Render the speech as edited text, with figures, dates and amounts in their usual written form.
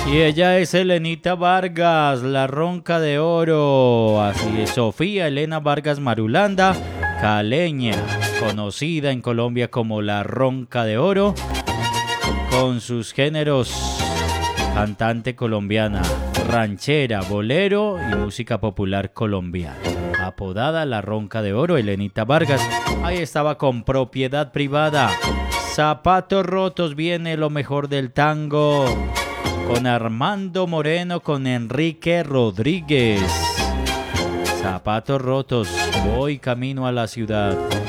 Y ella es Elenita Vargas, la ronca de oro. Así es, Sofía Elena Vargas Marulanda, caleña, conocida en Colombia como la ronca de oro, con sus géneros cantante colombiana, ranchera, bolero y música popular colombiana. Apodada la ronca de oro, Elenita Vargas. Ahí estaba con Propiedad Privada. Zapatos Rotos, viene lo mejor del tango, con Armando Moreno, con Enrique Rodríguez. Zapatos Rotos, voy camino a la ciudad.